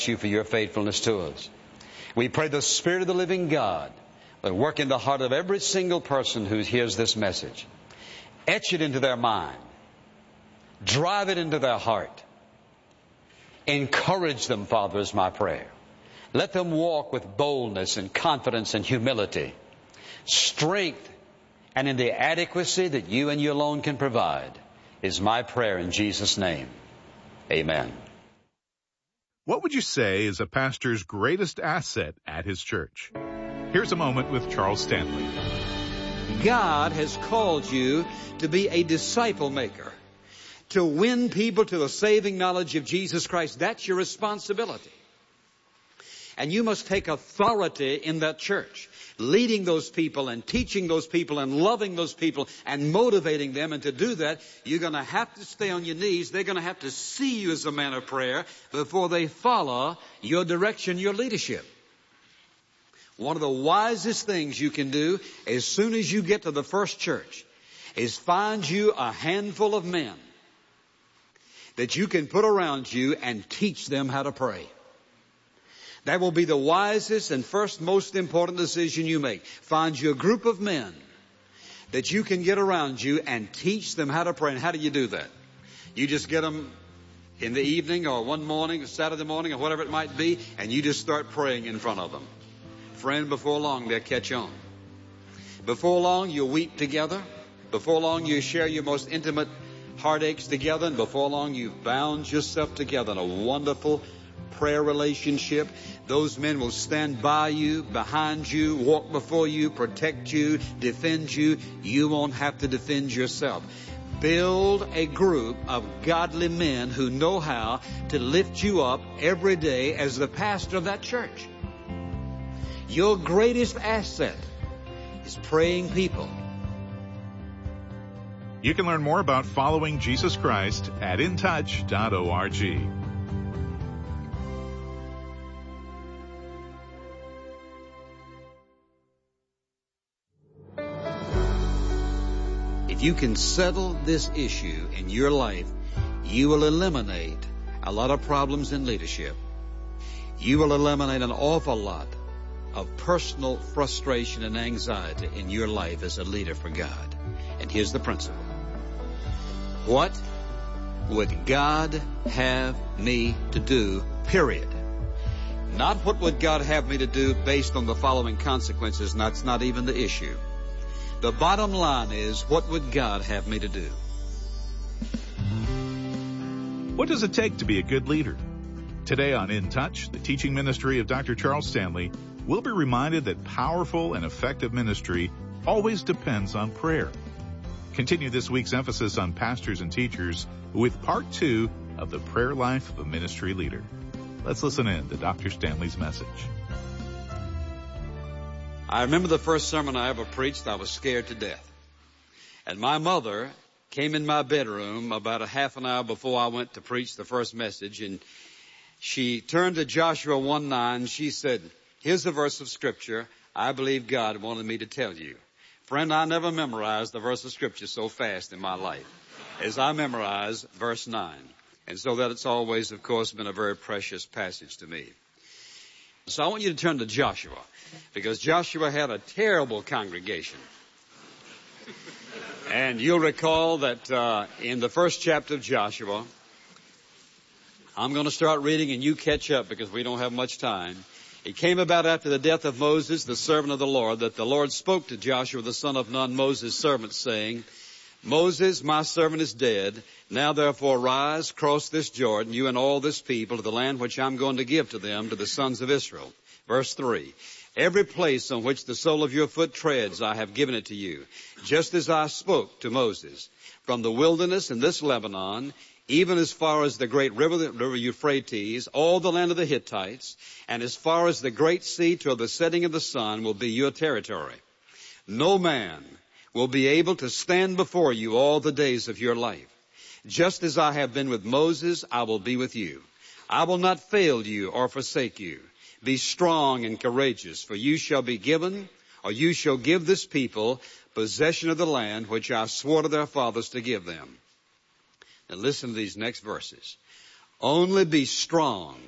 you for your faithfulness to us. We pray the Spirit of the living God will work in the heart of every single person who hears this message. Etch it into their mind. Drive it into their heart. Encourage them, Father, is my prayer. Let them walk with boldness and confidence and humility, strength, and in the adequacy that you and you alone can provide, is my prayer in Jesus' name. Amen. What would you say is a pastor's greatest asset at his church? Here's a moment with Charles Stanley. God has called you to be a disciple maker, to win people to the saving knowledge of Jesus Christ. That's your responsibility. And you must take authority in that church, leading those people and teaching those people and loving those people and motivating them. And to do that, you're going to have to stay on your knees. They're going to have to see you as a man of prayer before they follow your direction, your leadership. One of the wisest things you can do as soon as you get to the first church is find you a handful of men that you can put around you and teach them how to pray. That will be the wisest and first most important decision you make. Find you a group of men that you can get around you and teach them how to pray. And how do you do that? You just get them in the evening or one morning, or Saturday morning or whatever it might be, and you just start praying in front of them. Friend, before long they'll catch on. Before long you'll weep together. Before long you share your most intimate heartaches together. And before long you've bound yourself together in a wonderful prayer relationship. Those men will stand by you, behind you, walk before you, protect you, defend you. You won't have to defend yourself. Build a group of godly men who know how to lift you up every day as the pastor of that church. Your greatest asset is praying people. You can learn more about following Jesus Christ at intouch.org. If you can settle this issue in your life, you will eliminate a lot of problems in leadership. You will eliminate an awful lot of personal frustration and anxiety in your life as a leader for God. And here's the principle. What would God have me to do, period? Not what would God have me to do based on the following consequences, and that's not even the issue. The bottom line is, what would God have me to do? What does it take to be a good leader? Today on In Touch, the teaching ministry of Dr. Charles Stanley, we'll be reminded that powerful and effective ministry always depends on prayer. Continue this week's emphasis on pastors and teachers with part 2 of the prayer life of a ministry leader. Let's listen in to Dr. Stanley's message. I remember the first sermon I ever preached. I was scared to death. And my mother came in my bedroom about a half an hour before I went to preach the first message, and she turned to Joshua 1:9. She said, here's a verse of Scripture I believe God wanted me to tell you. Friend, I never memorized the verse of Scripture so fast in my life as I memorized verse 9. And so that it's always, of course, been a very precious passage to me. So I want you to turn to Joshua, because Joshua had a terrible congregation. And you'll recall that in the first chapter of Joshua, I'm going to start reading and you catch up because we don't have much time. It came about after the death of Moses, the servant of the Lord, that the Lord spoke to Joshua, the son of Nun, Moses' servant, saying, Moses, my servant, is dead. Now therefore rise, cross this Jordan, you and all this people, to the land which I'm going to give to them, to the sons of Israel. Verse 3. Every place on which the sole of your foot treads, I have given it to you, just as I spoke to Moses. From the wilderness in this Lebanon, even as far as the great river, the river Euphrates, all the land of the Hittites, and as far as the great sea till the setting of the sun will be your territory. No man will be able to stand before you all the days of your life. Just as I have been with Moses, I will be with you. I will not fail you or forsake you. Be strong and courageous, for you shall be given, or you shall give this people possession of the land which I swore to their fathers to give them. Now listen to these next verses. Only be strong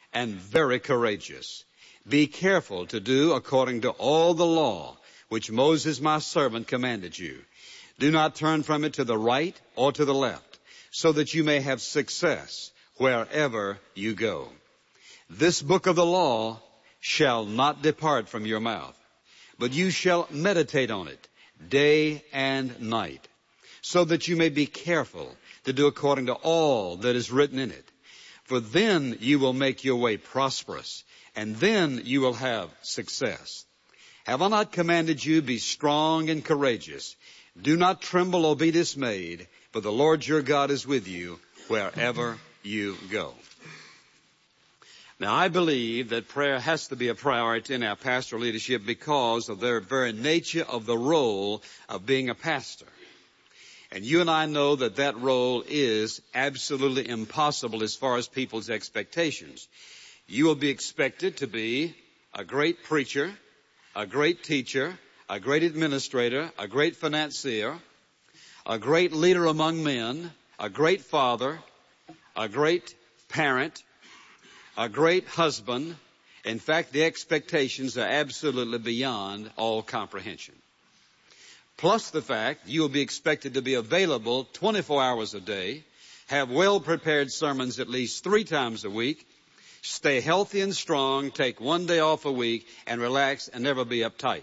and very courageous. Be careful to do according to all the law which Moses my servant commanded you. Do not turn from it to the right or to the left, so that you may have success wherever you go. This book of the law shall not depart from your mouth, but you shall meditate on it day and night, so that you may be careful to do according to all that is written in it. For then you will make your way prosperous, and then you will have success. Have I not commanded you, be strong and courageous? Do not tremble or be dismayed, for the Lord your God is with you wherever you go. Now, I believe that prayer has to be a priority in our pastoral leadership because of the very nature of the role of being a pastor. And you and I know that that role is absolutely impossible as far as people's expectations. You will be expected to be a great preacher, a great teacher, a great administrator, a great financier, a great leader among men, a great father, a great parent, a great husband. In fact, the expectations are absolutely beyond all comprehension. Plus the fact you will be expected to be available 24 hours a day, have well-prepared sermons at least 3 times a week, stay healthy and strong, take 1 day off a week, and relax and never be uptight.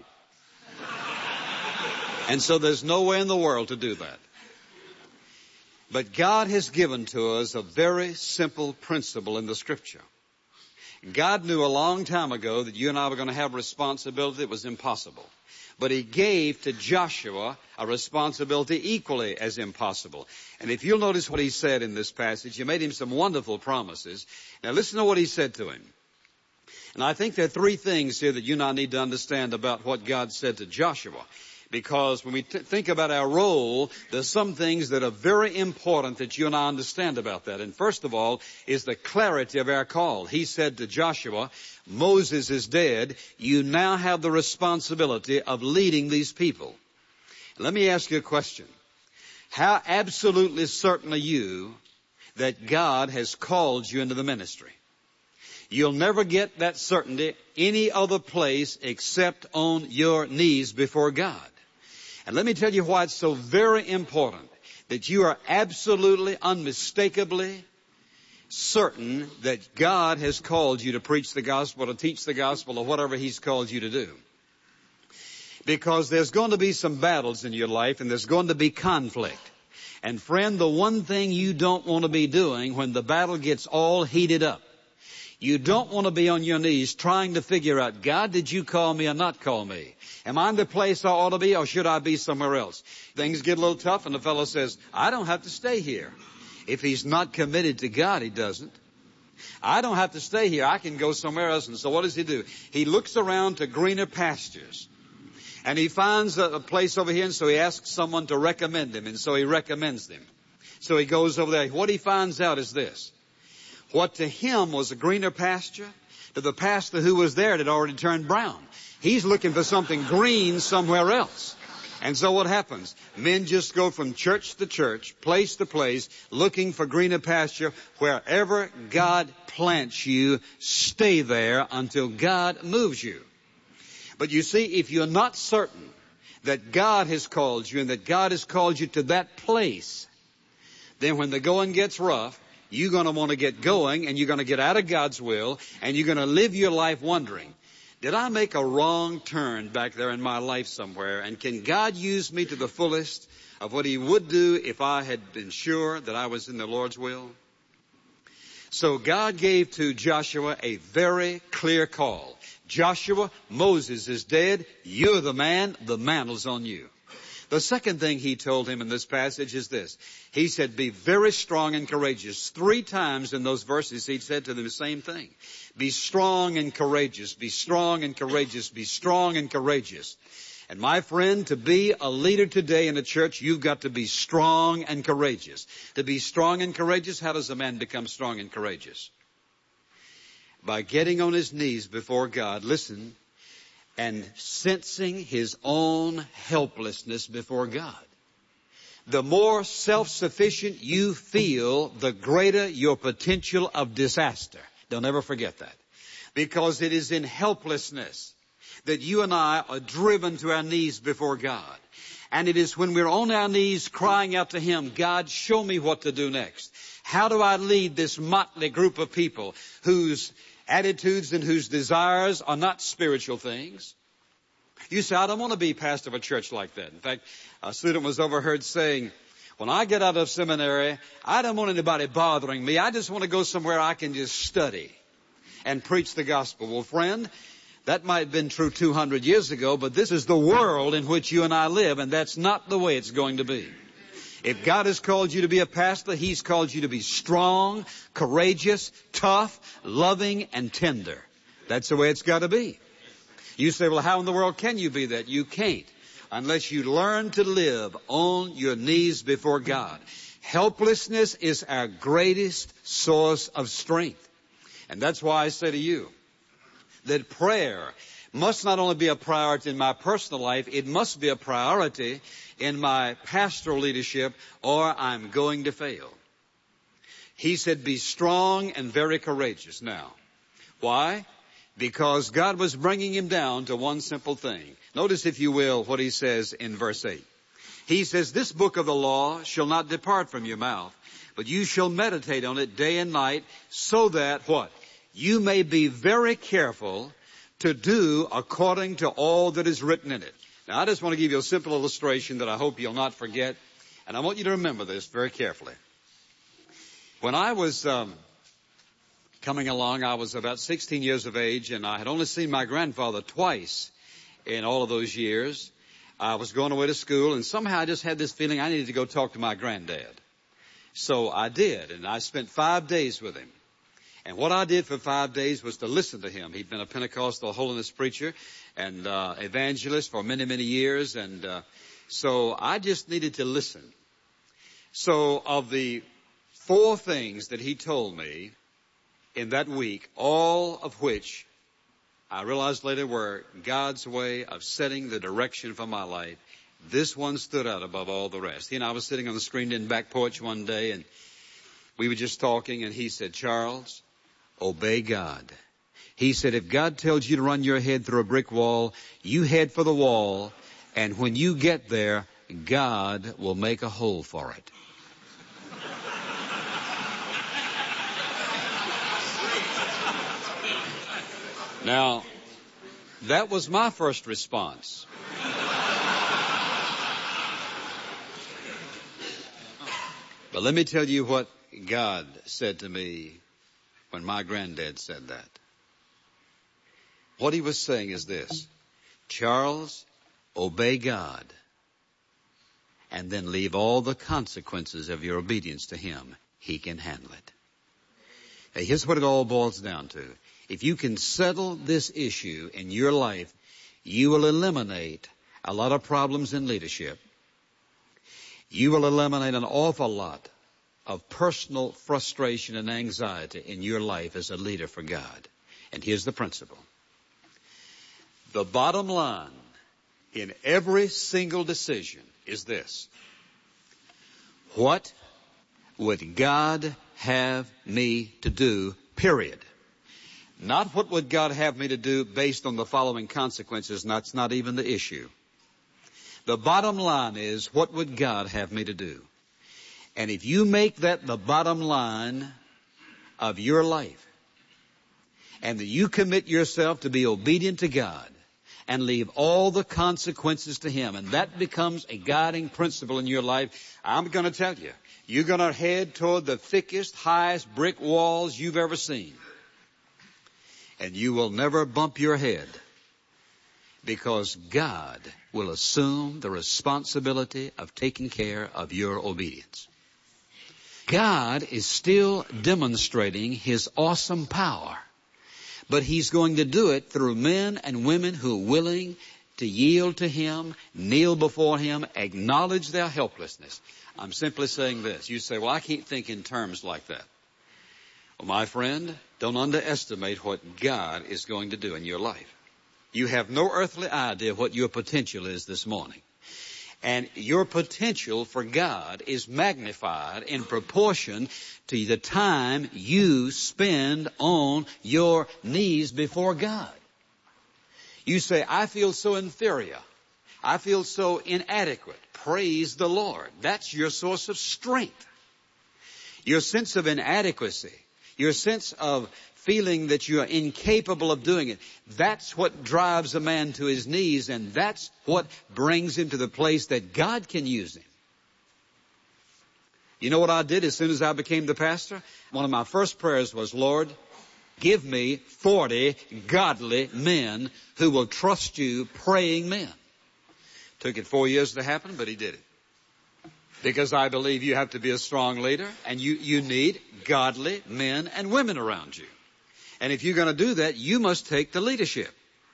And so there's no way in the world to do that. But God has given to us a very simple principle in the Scripture. God knew a long time ago that you and I were going to have responsibility that was impossible. But He gave to Joshua a responsibility equally as impossible. And if you'll notice what He said in this passage, He made him some wonderful promises. Now listen to what He said to him. And I think there are 3 things here that you and I need to understand about what God said to Joshua. Because when we think about our role, there's some things that are very important that you and I understand about that. And first of all is the clarity of our call. He said to Joshua, Moses is dead. You now have the responsibility of leading these people. Let me ask you a question. How absolutely certain are you that God has called you into the ministry? You'll never get that certainty any other place except on your knees before God. And let me tell you why it's so very important that you are absolutely, unmistakably certain that God has called you to preach the gospel, to teach the gospel, or whatever He's called you to do. Because there's going to be some battles in your life, and there's going to be conflict. And friend, the one thing you don't want to be doing when the battle gets all heated up, you don't want to be on your knees trying to figure out, God, did you call me or not call me? Am I in the place I ought to be, or should I be somewhere else? Things get a little tough and the fellow says, I don't have to stay here. If he's not committed to God, he doesn't. I don't have to stay here. I can go somewhere else. And so what does he do? He looks around to greener pastures. And he finds a place over here, and so he asks someone to recommend him. And so he recommends them. So he goes over there. What he finds out is this. What to him was a greener pasture, to the pastor who was there, it had already turned brown. He's looking for something green somewhere else. And so what happens? Men just go from church to church, place to place, looking for greener pasture. Wherever God plants you, stay there until God moves you. But you see, if you're not certain that God has called you and that God has called you to that place, then when the going gets rough, you're going to want to get going, and you're going to get out of God's will, and you're going to live your life wondering, did I make a wrong turn back there in my life somewhere? And can God use me to the fullest of what He would do if I had been sure that I was in the Lord's will? So God gave to Joshua a very clear call. Joshua, Moses is dead. You're the man. The mantle's on you. The second thing He told him in this passage is this. He said, be very strong and courageous. 3 times in those verses He said to them the same thing. Be strong and courageous. Be strong and courageous. Be strong and courageous. And my friend, to be a leader today in a church, you've got to be strong and courageous. To be strong and courageous, how does a man become strong and courageous? By getting on his knees before God. Listen. And sensing his own helplessness before God. The more self-sufficient you feel, the greater your potential of disaster. Don't ever forget that. Because it is in helplessness that you and I are driven to our knees before God. And it is when we're on our knees crying out to Him, God, show me what to do next. How do I lead this motley group of people whose attitudes and whose desires are not spiritual things? You say, I don't want to be pastor of a church like that. In fact, a student was overheard saying, when I get out of seminary, I don't want anybody bothering me. I just want to go somewhere I can just study and preach the gospel. Well, friend, that might have been true 200 years ago, but this is the world in which you and I live, and that's not the way it's going to be. If God has called you to be a pastor, He's called you to be strong, courageous, tough, loving, and tender. That's the way it's got to be. You say, well, how in the world can you be that? You can't unless you learn to live on your knees before God. Helplessness is our greatest source of strength. And that's why I say to you that prayer must not only be a priority in my personal life, it must be a priority in my pastoral leadership, or I'm going to fail. He said, be strong and very courageous. Now, why? Because God was bringing him down to one simple thing. Notice, if you will, what he says in verse 8. He says, this book of the law shall not depart from your mouth, but you shall meditate on it day and night, so that, what? You may be very careful to do according to all that is written in it. Now, I just want to give you a simple illustration that I hope you'll not forget, and I want you to remember this very carefully. When I was coming along, I was about 16 years of age, and I had only seen my grandfather twice in all of those years. I was going away to school, and somehow I just had this feeling I needed to go talk to my granddad. So I did, and I spent 5 days with him. And what I did for 5 days was to listen to him. He'd been a Pentecostal holiness preacher and evangelist for many, many years, and so I just needed to listen. So of the 4 things that he told me in that week, all of which I realized later were God's way of setting the direction for my life, this one stood out above all the rest. He and I was sitting on the screened-in back porch one day, and we were just talking, and he said, Charles, obey God. He said, if God tells you to run your head through a brick wall, you head for the wall, and when you get there, God will make a hole for it. Now, that was my first response. But let me tell you what God said to me when my granddad said that. What he was saying is this: Charles, obey God, and then leave all the consequences of your obedience to him. He can handle it. Now, here's what it all boils down to. If you can settle this issue in your life, you will eliminate a lot of problems in leadership. You will eliminate an awful lot of personal frustration and anxiety in your life as a leader for God. And here's the principle. The bottom line in every single decision is this: what would God have me to do, period? Not what would God have me to do based on the following consequences, and that's not even the issue. The bottom line is, what would God have me to do? And if you make that the bottom line of your life, and that you commit yourself to be obedient to God and leave all the consequences to him, and that becomes a guiding principle in your life, I'm going to tell you, you're going to head toward the thickest, highest brick walls you've ever seen. And you will never bump your head, because God will assume the responsibility of taking care of your obedience. God is still demonstrating his awesome power, but he's going to do it through men and women who are willing to yield to him, kneel before him, acknowledge their helplessness. I'm simply saying this. You say, well, I can't think in terms like that. Well, my friend, don't underestimate what God is going to do in your life. You have no earthly idea what your potential is this morning. And your potential for God is magnified in proportion to the time you spend on your knees before God. You say, I feel so inferior. I feel so inadequate. Praise the Lord. That's your source of strength. Your sense of inadequacy, your sense of feeling that you are incapable of doing it, that's what drives a man to his knees, and that's what brings him to the place that God can use him. You know what I did as soon as I became the pastor? One of my first prayers was, Lord, give me 40 godly men who will trust you, praying men. Took it 4 years to happen, but he did it. Because I believe you have to be a strong leader, and you need godly men and women around you. And if you're going to do that, you must take the leadership.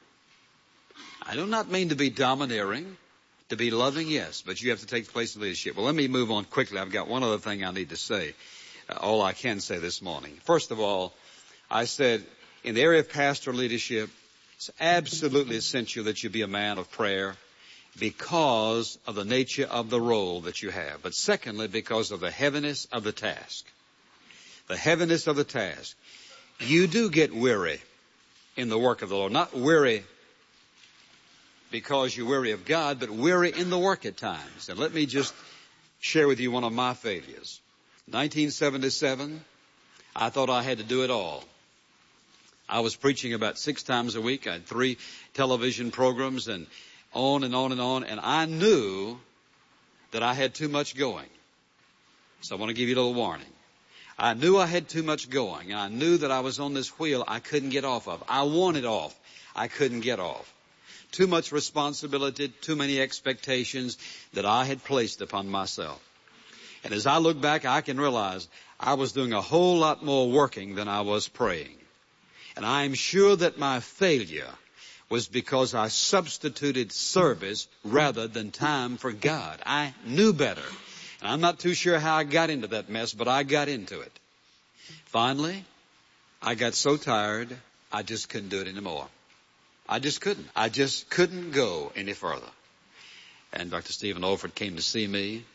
I do not mean to be domineering, to be loving, yes, but you have to take the place of leadership. Well, let me move on quickly. I've got one other thing I need to say, all I can say this morning. First of all, I said in the area of pastoral leadership, it's absolutely essential that you be a man of prayer because of the nature of the role that you have. But secondly, because of the heaviness of the task. The heaviness of the task. You do get weary in the work of the Lord. Not weary because you're weary of God, but weary in the work at times. And let me just share with you one of my failures. 1977, I thought I had to do it all. I was preaching about 6 times a week. I had 3 television programs and on and on and on. And I knew that I had too much going. So I want to give you a little warning. I knew I had too much going. And I knew that I was on this wheel I couldn't get off of. I wanted off. I couldn't get off. Too much responsibility, too many expectations that I had placed upon myself. And as I look back, I can realize I was doing a whole lot more working than I was praying. And I am sure that my failure was because I substituted service rather than time for God. I knew better. And I'm not too sure how I got into that mess, but I got into it. Finally, I got so tired, I just couldn't do it anymore. I just couldn't. I just couldn't go any further. And Dr. Stephen Olford came to see me.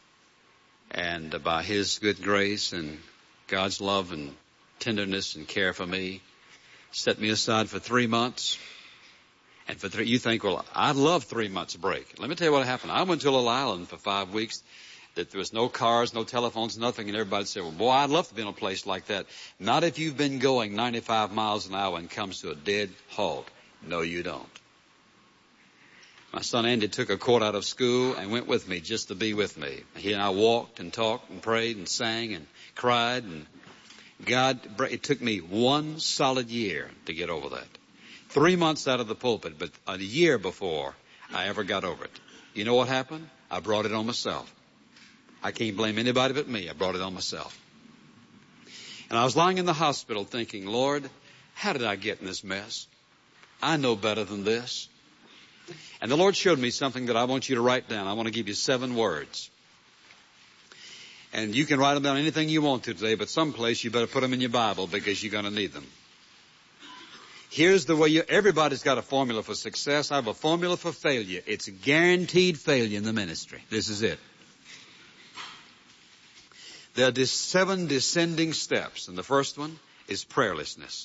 And by his good grace and God's love and tenderness and care for me, set me aside for 3 months. And for 3, you think, well, I'd love 3 months break. Let me tell you what happened. I went to a little island for 5 weeks that there was no cars, no telephones, nothing. And everybody said, well, boy, I'd love to be in a place like that. Not if you've been going 95 miles an hour and comes to a dead halt. No, you don't. My son Andy took a quart out of school and went with me just to be with me. He and I walked and talked and prayed and sang and cried. And God, it took me 1 solid year to get over that. 3 months out of the pulpit, but a year before I ever got over it. You know what happened? I brought it on myself. I can't blame anybody but me. I brought it on myself. And I was lying in the hospital thinking, Lord, how did I get in this mess? I know better than this. And the Lord showed me something that I want you to write down. I want to give you 7 words. And you can write them down anything you want to today, but someplace you better put them in your Bible because you're going to need them. Here's the way everybody's got a formula for success. I have a formula for failure. It's guaranteed failure in the ministry. This is it. There are 7 descending steps, and the first one is prayerlessness.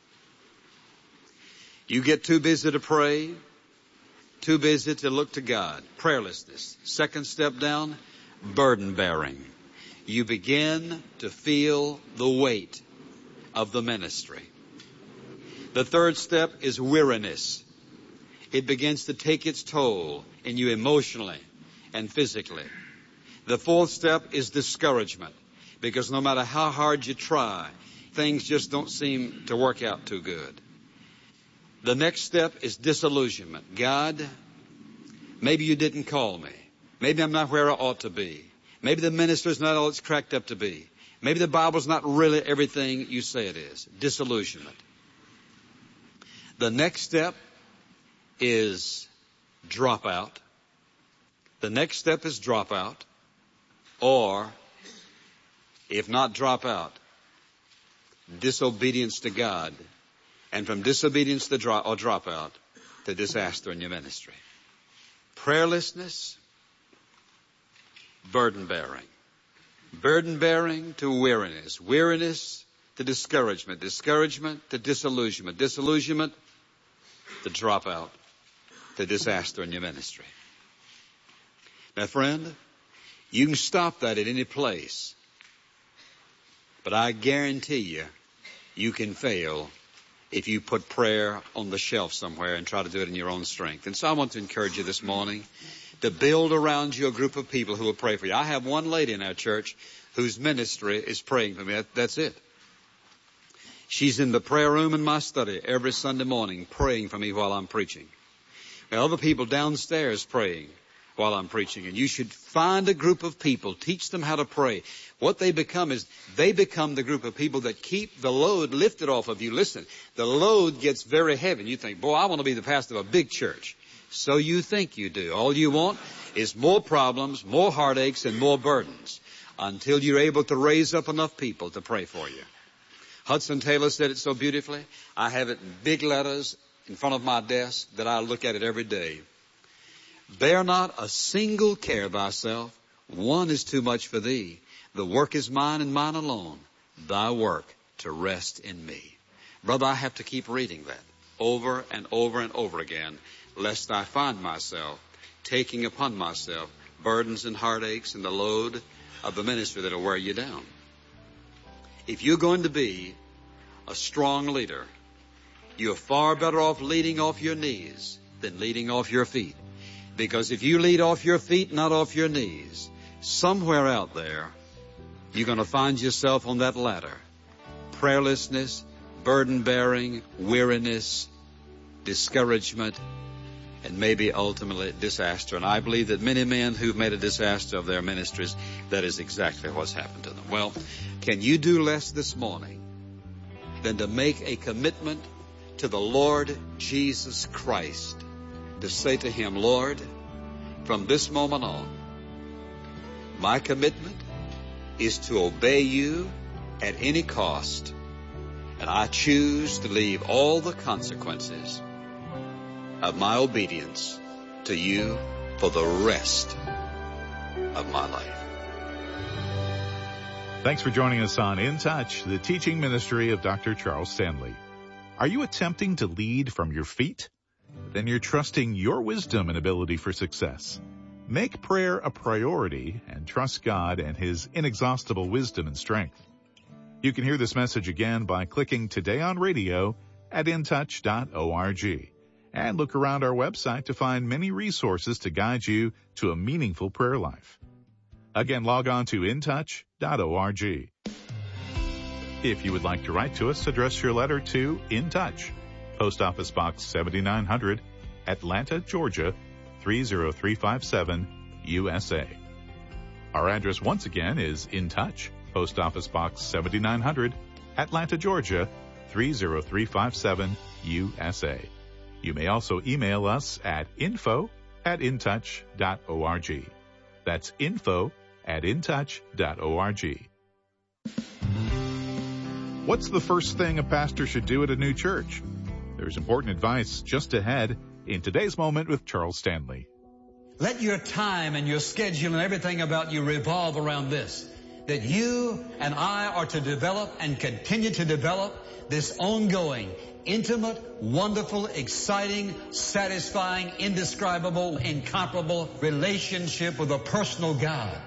You get too busy to pray, too busy to look to God. Prayerlessness. Second step down, burden bearing. You begin to feel the weight of the ministry. The third step is weariness. It begins to take its toll in you emotionally and physically. The fourth step is discouragement, because no matter how hard you try, things just don't seem to work out too good. The next step is disillusionment. God, maybe you didn't call me. Maybe I'm not where I ought to be. Maybe the minister's not all it's cracked up to be. Maybe the Bible's not really everything you say it is. Disillusionment. The next step is dropout. The next step is dropout. Or, if not dropout, disobedience to God. And from disobedience to dropout to disaster in your ministry. Prayerlessness, burden bearing. Burden bearing to weariness. Weariness to discouragement. Discouragement to disillusionment. Disillusionment to dropout, to disaster in your ministry. Now, friend, you can stop that at any place. But I guarantee you, you can fail if you put prayer on the shelf somewhere and try to do it in your own strength. And so I want to encourage you this morning to build around you a group of people who will pray for you. I have one lady in our church whose ministry is praying for me. That's it. She's in the prayer room in my study every Sunday morning praying for me while I'm preaching. There are other people downstairs praying while I'm preaching. And you should find a group of people, teach them how to pray. What they become is they become the group of people that keep the load lifted off of you. Listen, the load gets very heavy. And you think, boy, I want to be the pastor of a big church. So you think you do. All you want is more problems, more heartaches, and more burdens until you're able to raise up enough people to pray for you. Hudson Taylor said it so beautifully. I have it in big letters in front of my desk that I look at it every day. Bear not a single care thyself. One is too much for thee. The work is mine and mine alone. Thy work to rest in me. Brother, I have to keep reading that over and over and over again, lest I find myself taking upon myself burdens and heartaches and the load of the ministry that will wear you down. If you're going to be a strong leader, you're far better off leading off your knees than leading off your feet. Because if you lead off your feet, not off your knees, somewhere out there, you're going to find yourself on that ladder. Prayerlessness, burden bearing, weariness, discouragement, and maybe ultimately disaster. And I believe that many men who've made a disaster of their ministries, that is exactly what's happened to them. Well, can you do less this morning than to make a commitment to the Lord Jesus Christ, to say to Him, Lord, from this moment on, my commitment is to obey you at any cost, and I choose to leave all the consequences of my obedience to you for the rest of my life. Thanks for joining us on In Touch, the teaching ministry of Dr. Charles Stanley. Are you attempting to lead from your feet? Then you're trusting your wisdom and ability for success. Make prayer a priority and trust God and His inexhaustible wisdom and strength. You can hear this message again by clicking Today on Radio at intouch.org. And look around our website to find many resources to guide you to a meaningful prayer life. Again, log on to intouch.org. If you would like to write to us, address your letter to In Touch, Post Office Box 7900, Atlanta, Georgia, 30357, USA. Our address once again is In Touch, Post Office Box 7900, Atlanta, Georgia, 30357, USA. You may also email us at info@intouch.org. That's info@intouch.org. What's the first thing a pastor should do at a new church? There's important advice just ahead in today's moment with Charles Stanley. Let your time and your schedule and everything about you revolve around this, that you and I are to develop and continue to develop this ongoing, intimate, wonderful, exciting, satisfying, indescribable, incomparable relationship with a personal God.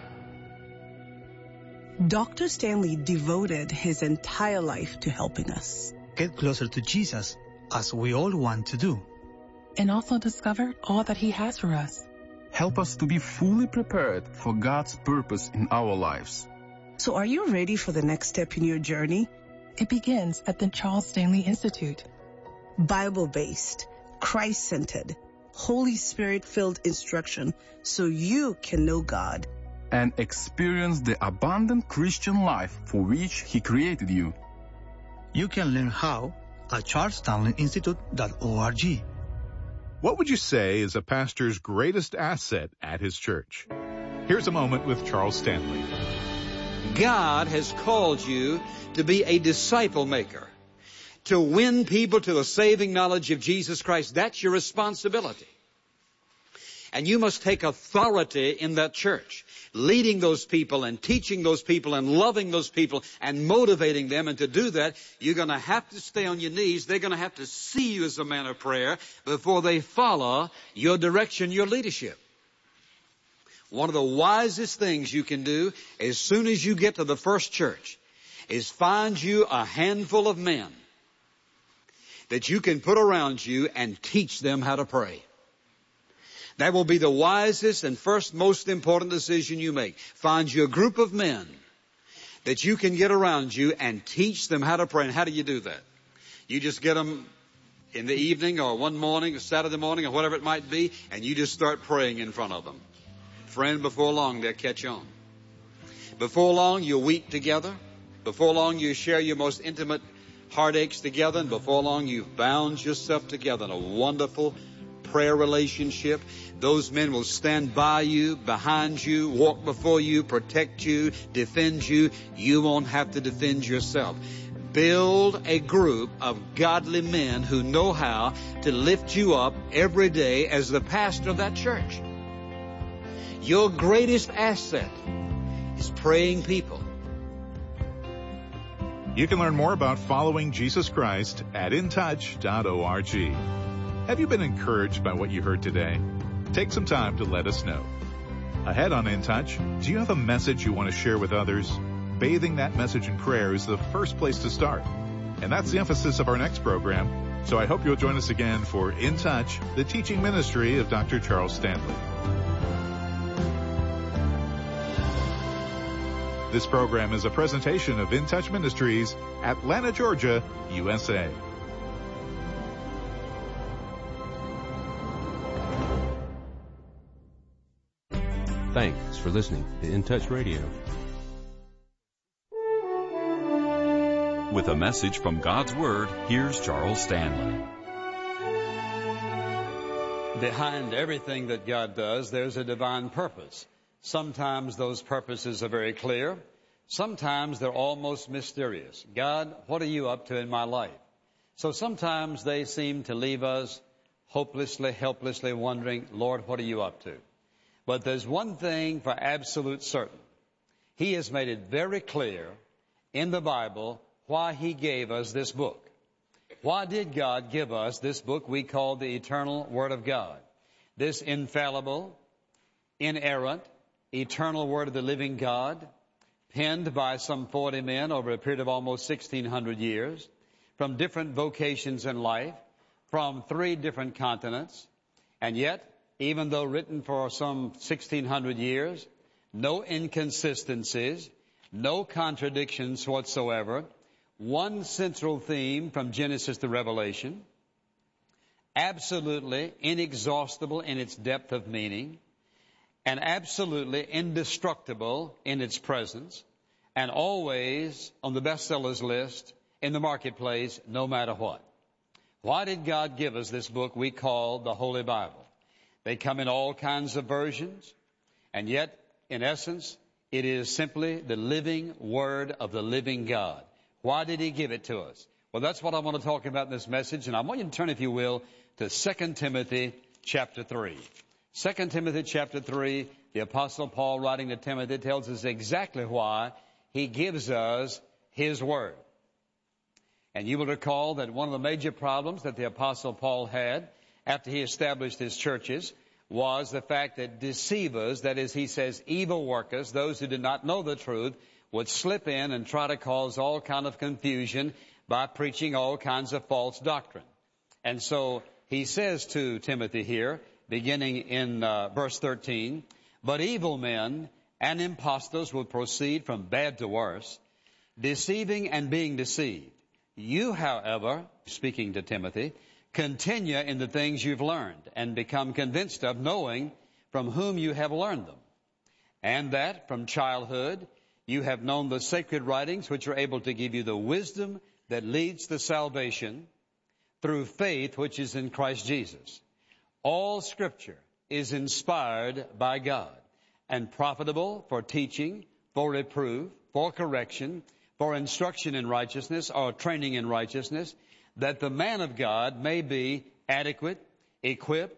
Dr. Stanley devoted his entire life to helping us get closer to Jesus, as we all want to do, and also discover all that He has for us. Help us to be fully prepared for God's purpose in our lives. So are you ready for the next step in your journey? It begins at the Charles Stanley Institute. Bible-based, Christ-centered, Holy Spirit-filled instruction so you can know God and experience the abundant Christian life for which He created you. You can learn how at charlesstanleyinstitute.org. What would you say is a pastor's greatest asset at his church? Here's a moment with Charles Stanley. God has called you to be a disciple maker, to win people to the saving knowledge of Jesus Christ. That's your responsibility. And you must take authority in that church, leading those people and teaching those people and loving those people and motivating them. And to do that, you're going to have to stay on your knees. They're going to have to see you as a man of prayer before they follow your direction, your leadership. One of the wisest things you can do as soon as you get to the first church is find you a handful of men that you can put around you and teach them how to pray. That will be the wisest and first most important decision you make. Find you a group of men that you can get around you and teach them how to pray. And how do you do that? You just get them in the evening or one morning or Saturday morning or whatever it might be, and you just start praying in front of them. Friend, before long they'll catch on. Before long you'll weep together. Before long you share your most intimate heartaches together. And before long you've bound yourself together in a wonderful prayer relationship. Those men will stand by you, behind you, walk before you, protect you, defend you. You won't have to defend yourself. Build a group of godly men who know how to lift you up every day as the pastor of that church. Your greatest asset is praying people. You can learn more about following Jesus Christ at intouch.org. Have you been encouraged by what you heard today? Take some time to let us know. Ahead on In Touch, do you have a message you want to share with others? Bathing that message in prayer is the first place to start. And that's the emphasis of our next program. So I hope you'll join us again for In Touch, the teaching ministry of Dr. Charles Stanley. This program is a presentation of In Touch Ministries, Atlanta, Georgia, USA. Thanks for listening to In Touch Radio. With a message from God's Word, here's Charles Stanley. Behind everything that God does, there's a divine purpose. Sometimes those purposes are very clear. Sometimes they're almost mysterious. God, what are you up to in my life? So sometimes they seem to leave us hopelessly, helplessly wondering, Lord, what are you up to? But there's one thing for absolute certain. He has made it very clear in the Bible why He gave us this book. Why did God give us this book we call the eternal Word of God? This infallible, inerrant, eternal Word of the living God, penned by some 40 men over a period of almost 1,600 years, from different vocations in life, from 3 different continents, and yet, even though written for some 1,600 years, no inconsistencies, no contradictions whatsoever, one central theme from Genesis to Revelation, absolutely inexhaustible in its depth of meaning, and absolutely indestructible in its presence, and always on the bestsellers list in the marketplace, no matter what. Why did God give us this book we call the Holy Bible? They come in all kinds of versions, and yet, in essence, it is simply the living Word of the living God. Why did He give it to us? Well, that's what I want to talk about in this message, and I want you to turn, if you will, to 2 Timothy chapter 3. 2 Timothy chapter 3, the Apostle Paul writing to Timothy tells us exactly why he gives us his Word. And you will recall that one of the major problems that the Apostle Paul had after he established his churches was the fact that deceivers, that is, he says, evil workers, those who did not know the truth, would slip in and try to cause all kind of confusion by preaching all kinds of false doctrine. And so he says to Timothy here, beginning in verse 13, but evil men and impostors will proceed from bad to worse, deceiving and being deceived. You, however, speaking to Timothy, continue in the things you've learned and become convinced of, knowing from whom you have learned them, and that from childhood you have known the sacred writings which are able to give you the wisdom that leads to salvation through faith which is in Christ Jesus. All Scripture is inspired by God and profitable for teaching, for reproof, for correction, for instruction in righteousness or training in righteousness, that the man of God may be adequate, equipped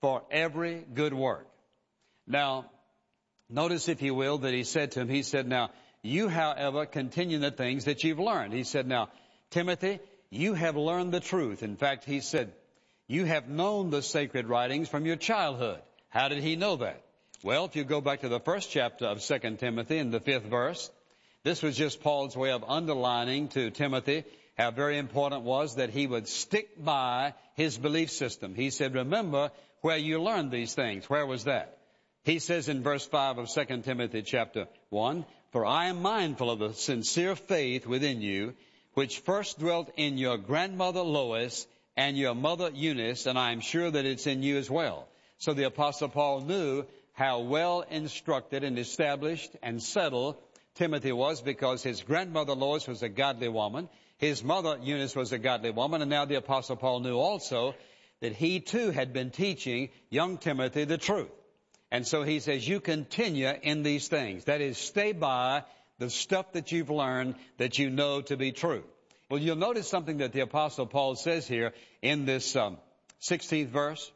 for every good work. Now, notice, if you will, that he said to him, he said, now, you, however, continue in the things that you've learned. He said, now, Timothy, you have learned the truth. In fact, he said, you have known the sacred writings from your childhood. How did he know that? Well, if you go back to the first chapter of 2 Timothy in the 5th verse, this was just Paul's way of underlining to Timothy how very important it was that he would stick by his belief system. He said, remember where you learned these things. Where was that? He says in verse 5 of 2 Timothy chapter 1, for I am mindful of the sincere faith within you, which first dwelt in your grandmother Lois and your mother Eunice, and I am sure that it's in you as well. So the Apostle Paul knew how well instructed and established and settled Timothy was, because his grandmother Lois was a godly woman, his mother Eunice was a godly woman, and now the Apostle Paul knew also that he too had been teaching young Timothy the truth. And so he says, you continue in these things. That is, stay by the stuff that you've learned that you know to be true. Well, you'll notice something that the Apostle Paul says here in this 16th verse.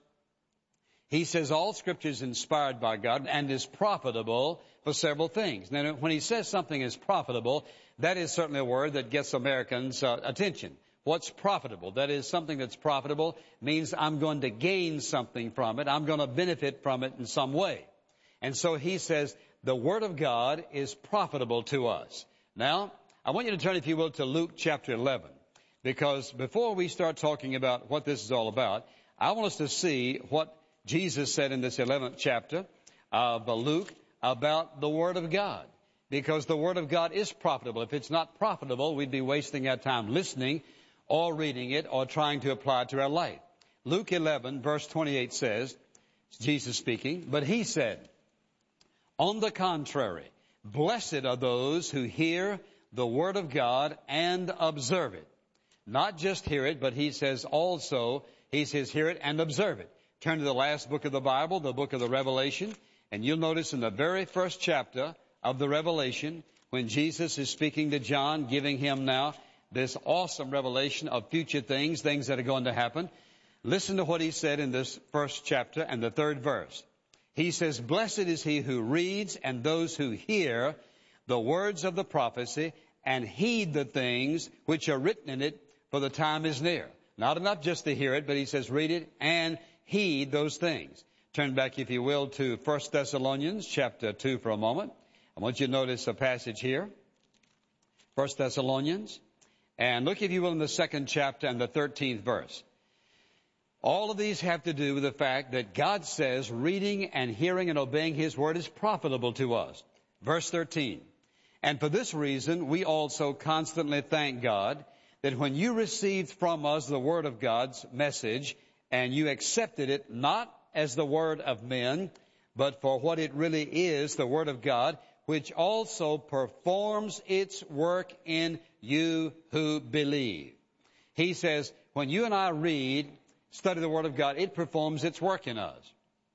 He says all Scripture is inspired by God and is profitable for several things. Now, when he says something is profitable, that is certainly a word that gets Americans' attention. What's profitable? That is, something that's profitable means I'm going to gain something from it. I'm going to benefit from it in some way. And so he says the Word of God is profitable to us. Now, I want you to turn, if you will, to Luke chapter 11. Because before we start talking about what this is all about, I want us to see what Jesus said in this 11th chapter of Luke about the Word of God. Because the Word of God is profitable. If it's not profitable, we'd be wasting our time listening or reading it or trying to apply it to our life. Luke 11 verse 28 says, Jesus speaking, but he said, on the contrary, blessed are those who hear the Word of God and observe it. Not just hear it, but he says also, he says hear it and observe it. Turn to the last book of the Bible, the book of the Revelation, and you'll notice in the very first chapter of the Revelation, when Jesus is speaking to John, giving him now this awesome revelation of future things, things that are going to happen. Listen to what he said in this first chapter and the 3rd verse. He says, blessed is he who reads and those who hear the words of the prophecy and heed the things which are written in it, for the time is near. Not enough just to hear it, but he says read it and heed those things. Turn back, if you will, to 1 Thessalonians chapter 2 for a moment. I want you to notice a passage here. 1 Thessalonians. And look, if you will, in the 2nd chapter and the 13th verse. All of these have to do with the fact that God says reading and hearing and obeying His Word is profitable to us. Verse 13. And for this reason, we also constantly thank God that when you received from us the Word of God's message, and you accepted it not as the word of men, but for what it really is, the Word of God, which also performs its work in you who believe. He says, when you and I read, study the Word of God, it performs its work in us.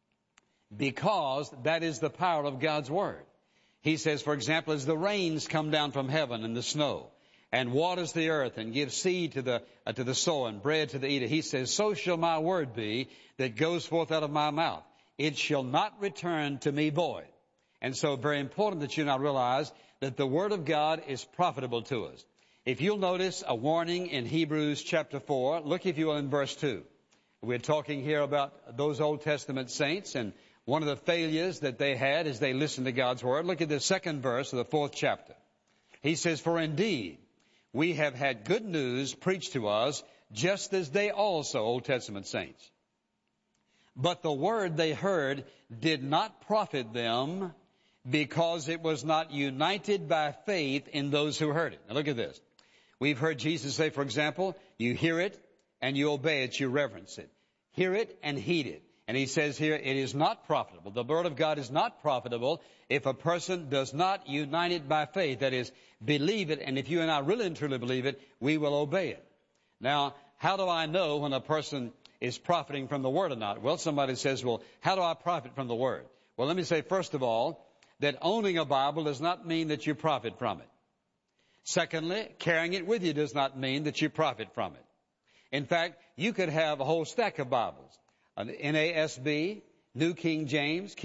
Because that is the power of God's Word. He says, for example, as the rains come down from heaven and the snow, and waters the earth and gives seed to the sower and bread to the eater, he says, so shall my word be that goes forth out of my mouth. It shall not return to me void. And so very important that you now realize that the Word of God is profitable to us. If you'll notice a warning in Hebrews chapter 4, look, if you will, in verse 2. We're talking here about those Old Testament saints, and one of the failures that they had as they listened to God's Word. Look at the 2nd verse of the 4th chapter. He says, for indeed, we have had good news preached to us, just as they also, Old Testament saints. But the word they heard did not profit them, because it was not united by faith in those who heard it. Now look at this. We've heard Jesus say, for example, you hear it and you obey it, you reverence it. Hear it and heed it. And he says here, it is not profitable. The Word of God is not profitable if a person does not unite it by faith. That is, believe it, and if you and I really and truly believe it, we will obey it. Now, how do I know when a person is profiting from the Word or not? Well, somebody says, well, how do I profit from the Word? Well, let me say, first of all, that owning a Bible does not mean that you profit from it. Secondly, carrying it with you does not mean that you profit from it. In fact, you could have a whole stack of Bibles. NASB, New King James,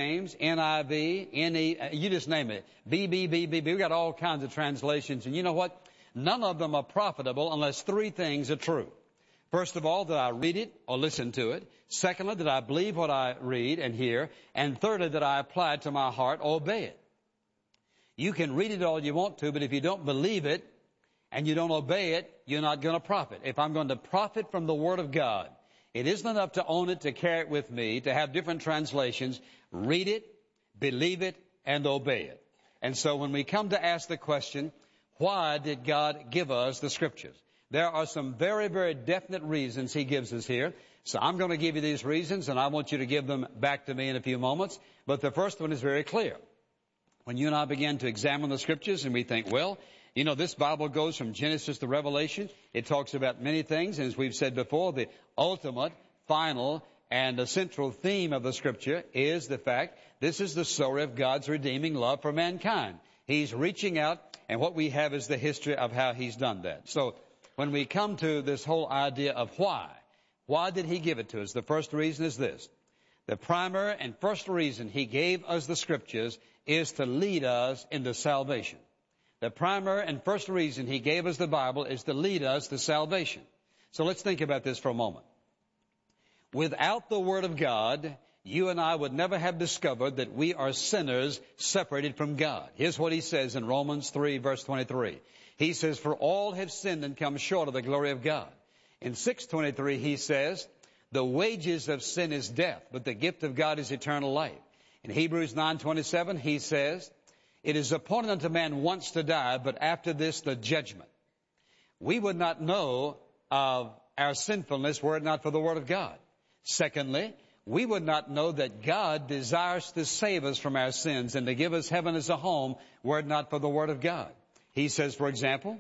NIV, you just name it. BBBB. We've got all kinds of translations. And you know what? None of them are profitable unless three things are true. First of all, that I read it or listen to it. Secondly, that I believe what I read and hear. And thirdly, that I apply it to my heart or obey it. You can read it all you want to, but if you don't believe it and you don't obey it, you're not going to profit. If I'm going to profit from the Word of God, it isn't enough to own it, to carry it with me, to have different translations. Read it, believe it, and obey it. And so when we come to ask the question, why did God give us the Scriptures? There are some very, very definite reasons He gives us here. So I'm going to give you these reasons, and I want you to give them back to me in a few moments. But the first one is very clear. When you and I begin to examine the Scriptures and we think, well, you know, this Bible goes from Genesis to Revelation. It talks about many things. And as we've said before, the ultimate, final, and the central theme of the Scripture is the fact this is the story of God's redeeming love for mankind. He's reaching out, and what we have is the history of how He's done that. So when we come to this whole idea of why did He give it to us? The first reason is this. The primary and first reason He gave us the Scriptures is to lead us into salvation. The primary and first reason He gave us the Bible is to lead us to salvation. So let's think about this for a moment. Without the Word of God, you and I would never have discovered that we are sinners separated from God. Here's what He says in Romans 3, verse 23. He says, for all have sinned and come short of the glory of God. In 6:23, He says, the wages of sin is death, but the gift of God is eternal life. In Hebrews 9:27, He says, it is appointed unto man once to die, but after this the judgment. We would not know of our sinfulness were it not for the Word of God. Secondly, we would not know that God desires to save us from our sins and to give us heaven as a home were it not for the Word of God. He says, for example,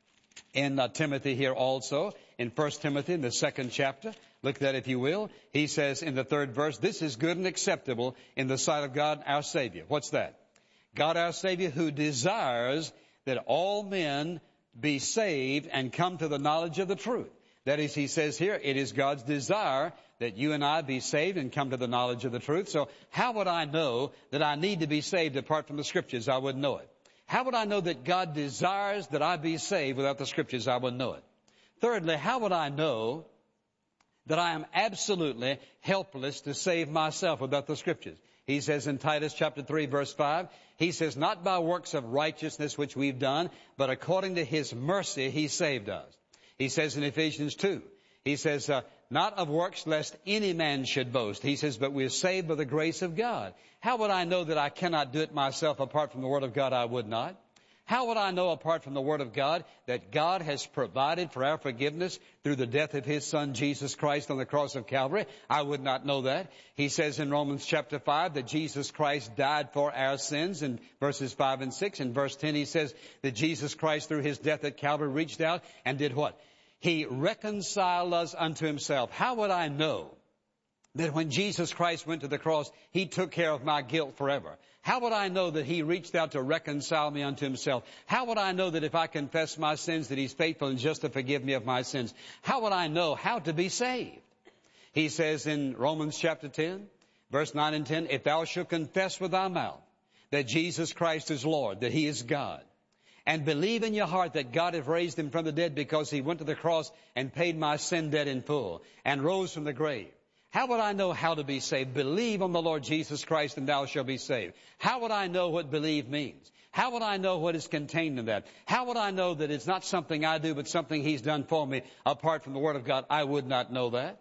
in Timothy here also, in 1 Timothy in the 2nd chapter, look at that if you will. He says in the 3rd verse, this is good and acceptable in the sight of God our Savior. What's that? God our Savior, who desires that all men be saved and come to the knowledge of the truth. That is, He says here, it is God's desire that you and I be saved and come to the knowledge of the truth. So how would I know that I need to be saved apart from the Scriptures? I wouldn't know it. How would I know that God desires that I be saved without the Scriptures? I wouldn't know it. Thirdly, how would I know that I am absolutely helpless to save myself without the Scriptures? He says in Titus chapter 3 verse 5, He says, not by works of righteousness which we've done, but according to His mercy He saved us. He says in Ephesians 2, He says, not of works lest any man should boast. He says, but we are saved by the grace of God. How would I know that I cannot do it myself apart from the Word of God? I would not. How would I know apart from the Word of God that God has provided for our forgiveness through the death of His Son Jesus Christ on the cross of Calvary? I would not know that. He says in Romans chapter 5 that Jesus Christ died for our sins in verses 5 and 6. In verse 10 He says that Jesus Christ through His death at Calvary reached out and did what? He reconciled us unto Himself. How would I know that when Jesus Christ went to the cross, He took care of my guilt forever? How would I know that He reached out to reconcile me unto Himself? How would I know that if I confess my sins that He's faithful and just to forgive me of my sins? How would I know how to be saved? He says in Romans chapter 10, verse 9 and 10, if thou shalt confess with thy mouth that Jesus Christ is Lord, that He is God, and believe in your heart that God hath raised Him from the dead because He went to the cross and paid my sin debt in full and rose from the grave. How would I know how to be saved? Believe on the Lord Jesus Christ and thou shalt be saved. How would I know what believe means? How would I know what is contained in that? How would I know that it's not something I do but something He's done for me apart from the Word of God? I would not know that.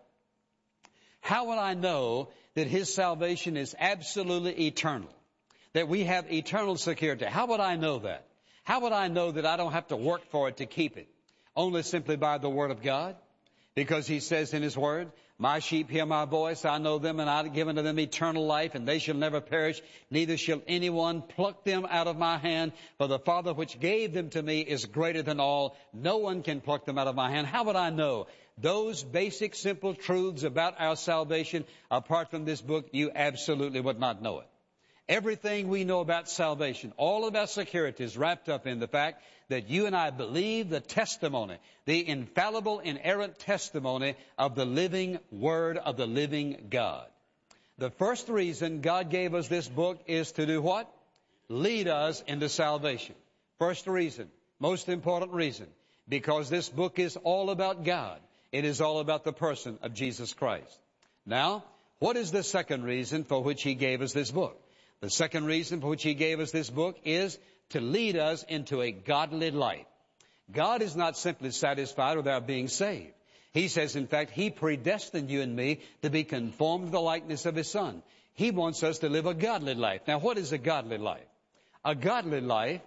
How would I know that His salvation is absolutely eternal? That we have eternal security? How would I know that? How would I know that I don't have to work for it to keep it? Only simply by the Word of God. Because He says in His Word, my sheep hear my voice, I know them, and I have given to them eternal life, and they shall never perish, neither shall anyone pluck them out of my hand. For the Father which gave them to me is greater than all. No one can pluck them out of my hand. How would I know those basic, simple truths about our salvation apart from this book? You absolutely would not know it. Everything we know about salvation, all of our security is wrapped up in the fact that you and I believe the testimony, the infallible, inerrant testimony of the living Word of the living God. The first reason God gave us this book is to do what? Lead us into salvation. First reason, most important reason, because this book is all about God. It is all about the person of Jesus Christ. Now, what is the second reason for which He gave us this book? The second reason for which He gave us this book is to lead us into a godly life. God is not simply satisfied with our being saved. He says, in fact, He predestined you and me to be conformed to the likeness of His Son. He wants us to live a godly life. Now, what is a godly life? A godly life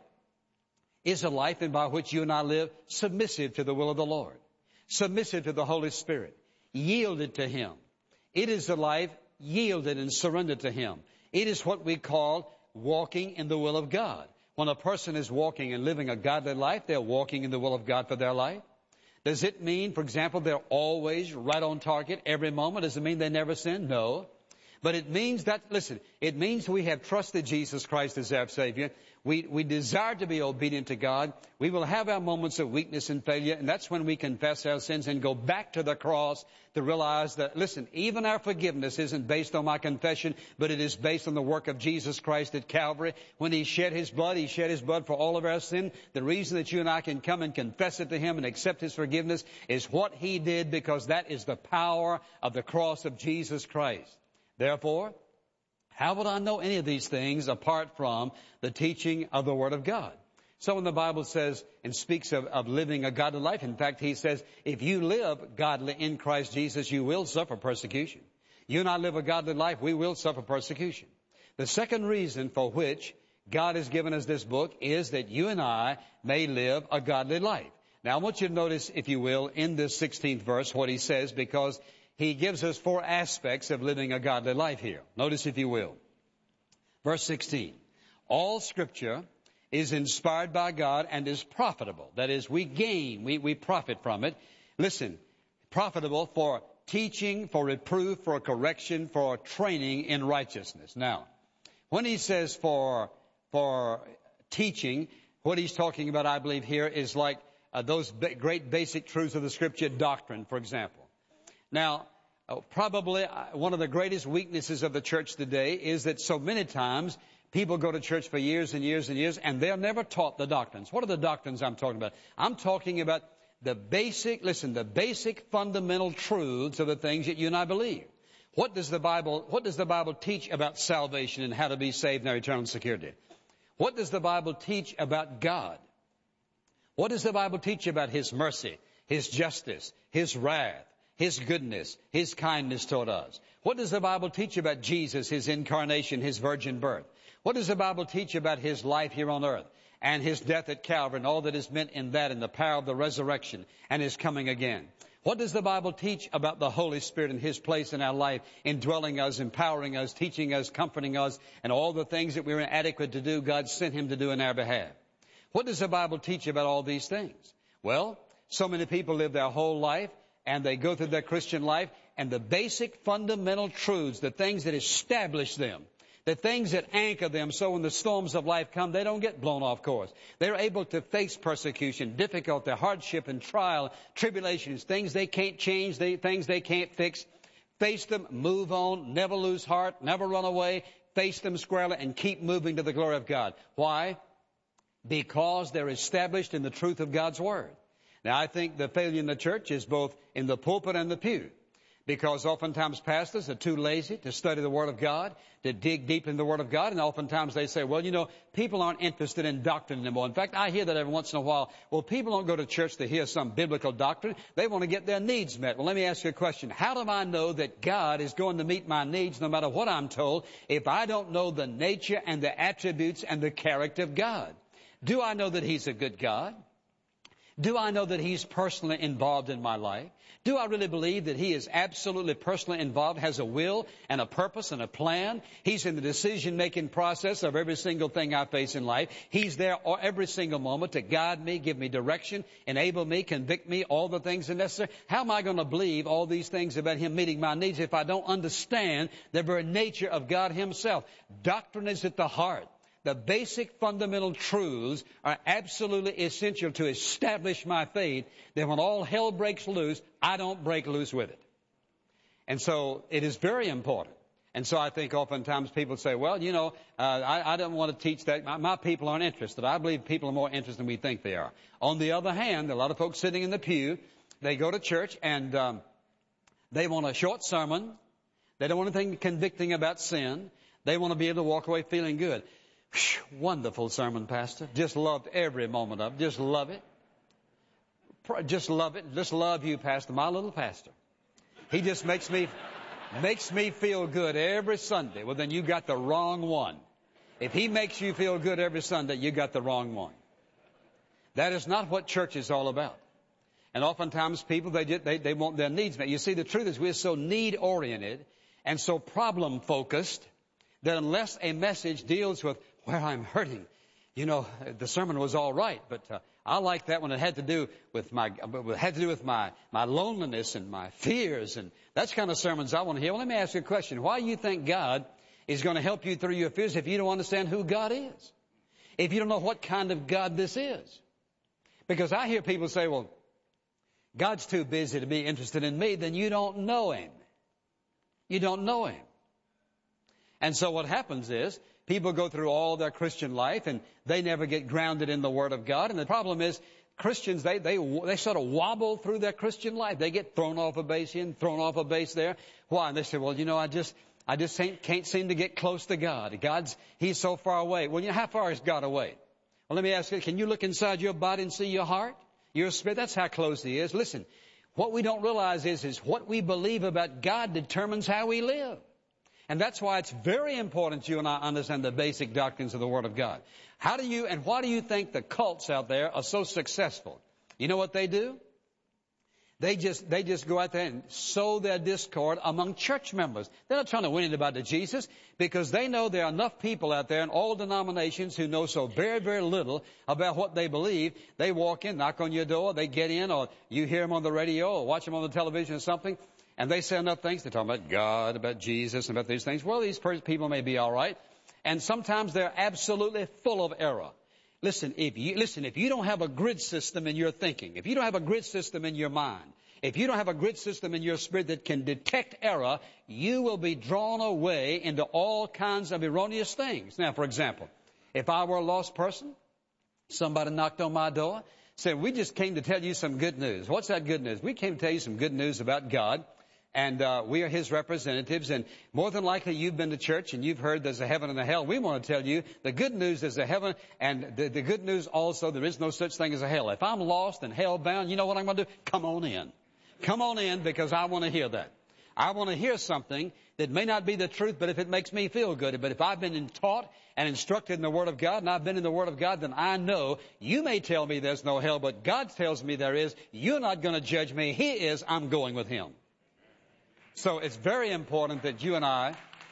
is a life by which you and I live submissive to the will of the Lord, submissive to the Holy Spirit, yielded to Him. It is a life yielded and surrendered to Him. It is what we call walking in the will of God. When a person is walking and living a godly life, they're walking in the will of God for their life. Does it mean, for example, they're always right on target every moment? Does it mean they never sin? No. But it means that, listen, it means we have trusted Jesus Christ as our Savior. We desire to be obedient to God. We will have our moments of weakness and failure, and that's when we confess our sins and go back to the cross to realize that, listen, even our forgiveness isn't based on my confession, but it is based on the work of Jesus Christ at Calvary. When He shed His blood for all of our sin. The reason that you and I can come and confess it to Him and accept His forgiveness is what He did, because that is the power of the cross of Jesus Christ. Therefore, how would I know any of these things apart from the teaching of the Word of God? So when the Bible says and speaks of living a godly life, in fact, He says, if you live godly in Christ Jesus, you will suffer persecution. You and I live a godly life, we will suffer persecution. The second reason for which God has given us this book is that you and I may live a godly life. Now, I want you to notice, if you will, in this 16th verse what He says, because He gives us 4 aspects of living a godly life here. Notice, if you will. Verse 16. All Scripture is inspired by God and is profitable. That is, we gain, we profit from it. Listen, profitable for teaching, for reproof, for correction, for training in righteousness. Now, when He says for teaching, what He's talking about, I believe, here is like those great basic truths of the Scripture, doctrine, for example. Now, probably one of the greatest weaknesses of the church today is that so many times people go to church for years and years and years and they're never taught the doctrines. What are the doctrines I'm talking about? I'm talking about the basic fundamental truths of the things that you and I believe. What does the Bible teach about salvation and how to be saved in our eternal security? What does the Bible teach about God? What does the Bible teach about His mercy, His justice, His wrath, His goodness, His kindness toward us? What does the Bible teach about Jesus, His incarnation, His virgin birth? What does the Bible teach about His life here on earth and His death at Calvary and all that is meant in that and the power of the resurrection and His coming again? What does the Bible teach about the Holy Spirit and His place in our life, indwelling us, empowering us, teaching us, comforting us, and all the things that we were inadequate to do, God sent Him to do in our behalf? What does the Bible teach about all these things? Well, so many people live their whole life and they go through their Christian life, and the basic fundamental truths, the things that establish them, the things that anchor them so when the storms of life come, they don't get blown off course. They're able to face persecution, difficulty, hardship and trial, tribulations, things they can't change, things they can't fix. Face them, move on, never lose heart, never run away, face them squarely and keep moving to the glory of God. Why? Because they're established in the truth of God's Word. Now, I think the failure in the church is both in the pulpit and the pew. Because oftentimes pastors are too lazy to study the Word of God, to dig deep in the Word of God, and oftentimes they say, well, you know, people aren't interested in doctrine anymore. In fact, I hear that every once in a while. Well, people don't go to church to hear some biblical doctrine. They want to get their needs met. Well, let me ask you a question. How do I know that God is going to meet my needs no matter what I'm told if I don't know the nature and the attributes and the character of God? Do I know that He's a good God? Do I know that He's personally involved in my life? Do I really believe that He is absolutely personally involved, has a will and a purpose and a plan? He's in the decision-making process of every single thing I face in life. He's there every single moment to guide me, give me direction, enable me, convict me, all the things that are necessary. How am I going to believe all these things about Him meeting my needs if I don't understand the very nature of God Himself? Doctrine is at the heart. The basic fundamental truths are absolutely essential to establish my faith that when all hell breaks loose, I don't break loose with it. And so it is very important. And so I think oftentimes people say, well, you know, I don't want to teach that. My people aren't interested. I believe people are more interested than we think they are. On the other hand, a lot of folks sitting in the pew, they go to church and they want a short sermon. They don't want anything convicting about sin. They want to be able to walk away feeling good. Wonderful sermon, Pastor. Just loved every moment of it. Just love it. Just love it. Just love you, Pastor. My little pastor. He just makes me feel good every Sunday. Well, then you got the wrong one. If he makes you feel good every Sunday, you got the wrong one. That is not what church is all about. And oftentimes people, they want their needs met. You see, the truth is we're so need-oriented and so problem-focused that unless a message deals with where I'm hurting, you know, the sermon was all right, but I like that when it had to do with my loneliness and my fears, and that's kind of sermons I want to hear. Well, let me ask you a question. Why do you think God is going to help you through your fears if you don't understand who God is? If you don't know what kind of God this is? Because I hear people say, well, God's too busy to be interested in me, then you don't know Him. You don't know Him. And so what happens is people go through all their Christian life and they never get grounded in the Word of God. And the problem is Christians, they sort of wobble through their Christian life. They get thrown off a base here and thrown off a base there. Why? And they say, well, you know, I just can't seem to get close to God. He's so far away. Well, you know, how far is God away? Well, let me ask you, can you look inside your body and see your heart? Your spirit? That's how close He is. Listen, what we don't realize is what we believe about God determines how we live. And that's why it's very important you and I understand the basic doctrines of the Word of God. Why do you think the cults out there are so successful? You know what they do? They just go out there and sow their discord among church members. They're not trying to win anybody to Jesus because they know there are enough people out there in all denominations who know so very, very little about what they believe. They walk in, knock on your door, they get in, or you hear them on the radio or watch them on the television or something. And they say enough things. They talk about God, about Jesus, and about these things. Well, these people may be all right. And sometimes they're absolutely full of error. Listen, if you don't have a grid system in your thinking, if you don't have a grid system in your mind, if you don't have a grid system in your spirit that can detect error, you will be drawn away into all kinds of erroneous things. Now, for example, if I were a lost person, somebody knocked on my door, said, we just came to tell you some good news. What's that good news? We came to tell you some good news about God. And we are His representatives, and more than likely you've been to church and you've heard there's a heaven and a hell. We want to tell you the good news is a heaven, and the good news also there is no such thing as a hell. If I'm lost and hell bound, you know what I'm going to do? Come on in. Come on in, because I want to hear that. I want to hear something that may not be the truth, but if it makes me feel good. But if I've been taught and instructed in the Word of God, and I've been in the Word of God, then I know you may tell me there's no hell, but God tells me there is. You're not going to judge me. He is. I'm going with Him. So it's very important that you and I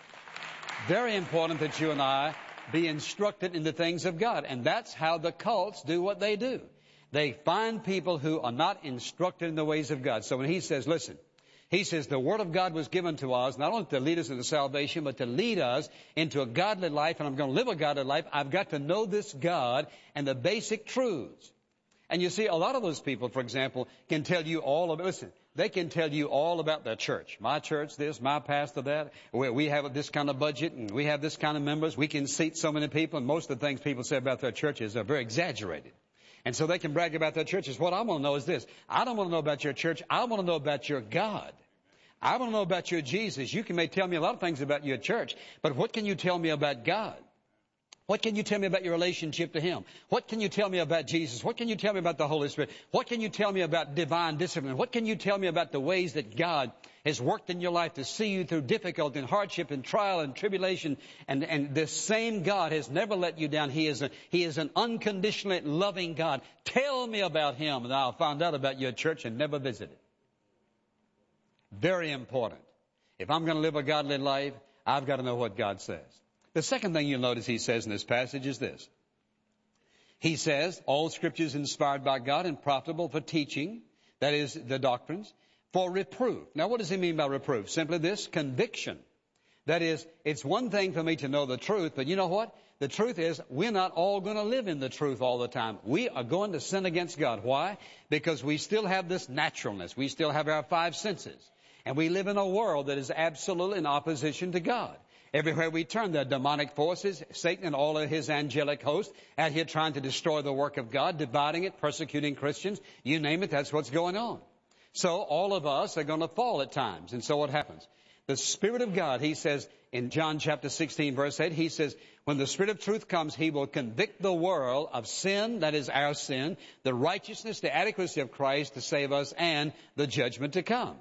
be instructed in the things of God. And that's how the cults do what they do. They find people who are not instructed in the ways of God. So when He says, listen, He says the Word of God was given to us not only to lead us into salvation, but to lead us into a godly life. And I'm going to live a godly life. I've got to know this God and the basic truths. And you see, a lot of those people, for example, can tell you all about, listen, they can tell you all about their church. My church this, my pastor that. We have this kind of budget and we have this kind of members. We can seat so many people, and most of the things people say about their churches are very exaggerated. And so they can brag about their churches. What I want to know is this. I don't want to know about your church. I want to know about your God. I want to know about your Jesus. You may tell me a lot of things about your church, but what can you tell me about God? What can you tell me about your relationship to Him? What can you tell me about Jesus? What can you tell me about the Holy Spirit? What can you tell me about divine discipline? What can you tell me about the ways that God has worked in your life to see you through difficulty and hardship and trial and tribulation? And this same God has never let you down. He is an unconditionally loving God. Tell me about Him, and I'll find out about your church and never visit it. Very important. If I'm going to live a godly life, I've got to know what God says. The second thing you'll notice He says in this passage is this. He says, all Scripture is inspired by God and profitable for teaching, that is, the doctrines, for reproof. Now, what does He mean by reproof? Simply this, conviction. That is, it's one thing for me to know the truth, but you know what? The truth is, we're not all going to live in the truth all the time. We are going to sin against God. Why? Because we still have this naturalness. We still have our five senses. And we live in a world that is absolutely in opposition to God. Everywhere we turn, there are demonic forces, Satan and all of his angelic hosts out here trying to destroy the work of God, dividing it, persecuting Christians. You name it, that's what's going on. So all of us are going to fall at times. And so what happens? The Spirit of God, He says in John chapter 16, verse 8, He says, when the Spirit of truth comes, He will convict the world of sin, that is our sin, the righteousness, the adequacy of Christ to save us, and the judgment to come.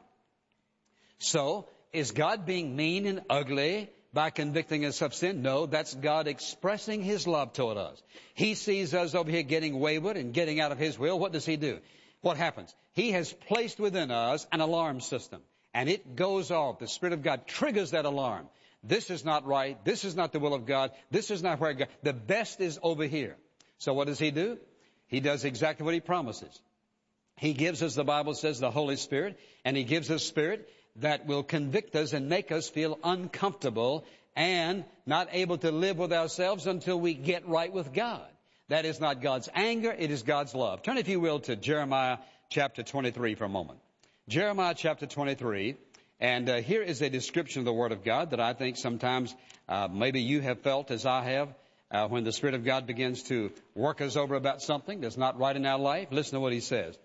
So, is God being mean and ugly by convicting us of sin? No, that's God expressing His love toward us. He sees us over here getting wayward and getting out of His will. What does He do? What happens? He has placed within us an alarm system, and it goes off. The Spirit of God triggers that alarm. This is not right. This is not the will of God. This is not where God... The best is over here. So what does He do? He does exactly what He promises. He gives us, the Bible says, the Holy Spirit, and He gives us Spirit that will convict us and make us feel uncomfortable and not able to live with ourselves until we get right with God. That is not God's anger, it is God's love. Turn, if you will, to Jeremiah chapter 23 for a moment. Jeremiah chapter 23, and here is a description of the Word of God that I think sometimes maybe you have felt as I have when the Spirit of God begins to work us over about something that's not right in our life. Listen to what He says.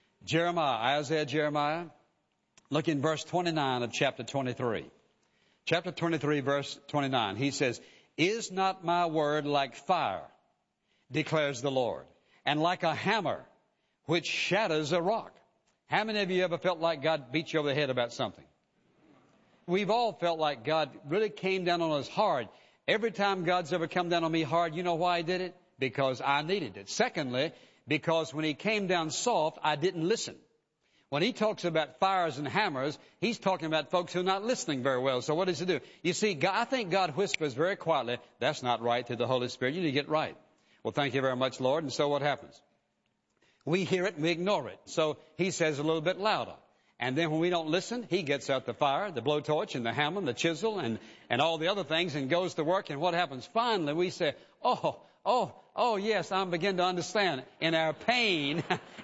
Jeremiah, look in verse 29 of chapter 23. Chapter 23, verse 29. He says, is not my word like fire, declares the Lord, and like a hammer which shatters a rock? How many of you ever felt like God beat you over the head about something? We've all felt like God really came down on us hard. Every time God's ever come down on me hard, you know why He did it? Because I needed it. Secondly, because when He came down soft, I didn't listen. When He talks about fires and hammers, He's talking about folks who are not listening very well. So what does He do? You see, God, I think God whispers very quietly, that's not right, to the Holy Spirit. You need to get right. Well, thank you very much, Lord. And so what happens? We hear it and we ignore it. So He says a little bit louder. And then when we don't listen, He gets out the fire, the blowtorch, and the hammer, and the chisel, and all the other things, and goes to work. And what happens? Finally, we say, oh, yes, I begin to understand. In our pain,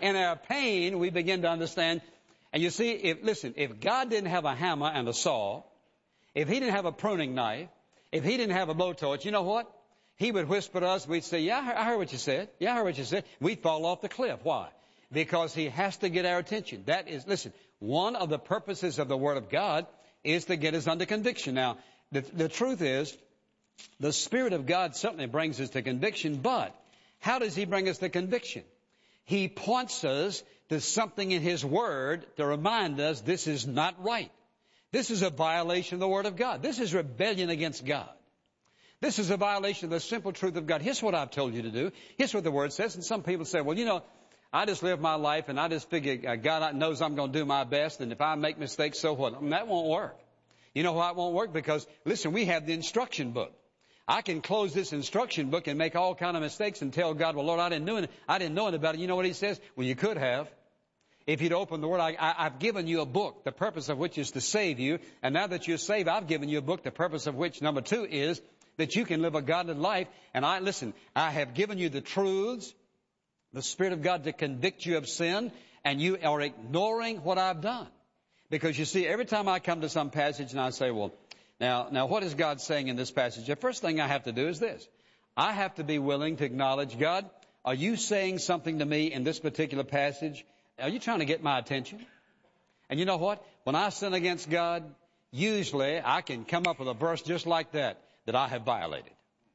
we begin to understand. And you see, if God didn't have a hammer and a saw, if He didn't have a pruning knife, if He didn't have a blowtorch, you know what? He would whisper to us, we'd say, yeah, I heard what you said. Yeah, I heard what you said. We'd fall off the cliff. Why? Because He has to get our attention. That is, listen, one of the purposes of the Word of God is to get us under conviction. Now, the truth is, the Spirit of God certainly brings us to conviction, but how does He bring us to conviction? He points us to something in His Word to remind us this is not right. This is a violation of the Word of God. This is rebellion against God. This is a violation of the simple truth of God. Here's what I've told you to do. Here's what the Word says. And some people say, well, you know, I just live my life and I just figure God knows I'm going to do my best, and if I make mistakes, so what? And that won't work. You know why it won't work? Because, listen, we have the instruction book. I can close this instruction book and make all kind of mistakes and tell God, well, Lord, I didn't know it about it. You know what He says? Well, you could have. If you'd opened the Word, I've given you a book, the purpose of which is to save you. And now that you're saved, I've given you a book, the purpose of which, number 2, is that you can live a godly life. And I have given you the truths, the Spirit of God to convict you of sin, and you are ignoring what I've done. Because you see, every time I come to some passage and I say, well, now what is God saying in this passage? The first thing I have to do is this. I have to be willing to acknowledge, God, are you saying something to me in this particular passage? Are you trying to get my attention? And you know what? When I sin against God, usually I can come up with a verse just like that I have violated.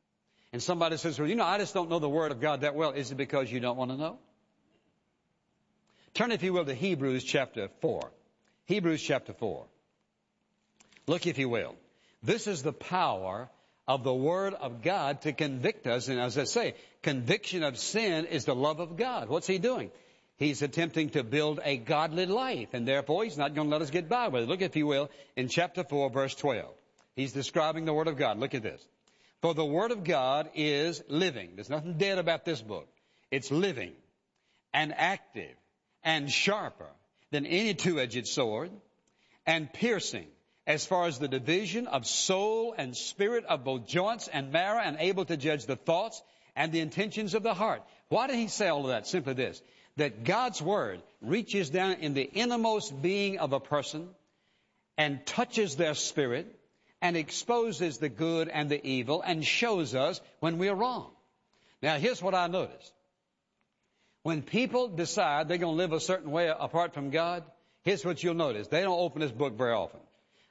And somebody says, well, you know, I just don't know the Word of God that well. Is it because you don't want to know? Turn, if you will, to Hebrews chapter 4. Hebrews chapter 4. Look, if you will. This is the power of the Word of God to convict us. And as I say, conviction of sin is the love of God. What's He doing? He's attempting to build a godly life, and therefore He's not going to let us get by with it. Look, if you will, in chapter 4, verse 12. He's describing the Word of God. Look at this. For the Word of God is living. There's nothing dead about this book. It's living and active and sharper than any two-edged sword, and piercing as far as the division of soul and spirit, of both joints and marrow, and able to judge the thoughts and the intentions of the heart. Why did he say all of that? Simply this, that God's Word reaches down in the innermost being of a person and touches their spirit and exposes the good and the evil and shows us when we're wrong. Now, here's what I noticed. When people decide they're going to live a certain way apart from God, here's what you'll notice. They don't open this book very often.